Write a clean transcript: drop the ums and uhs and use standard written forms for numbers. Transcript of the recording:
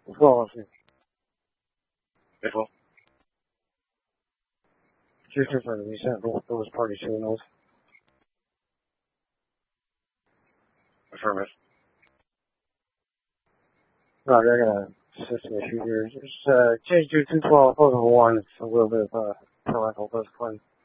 12, officer. Visual. Just confirmed, we sent both those party signals. Affirmative. Roger, I got a system issue here. Just change to 212, 1. It's a little bit of parental discipline.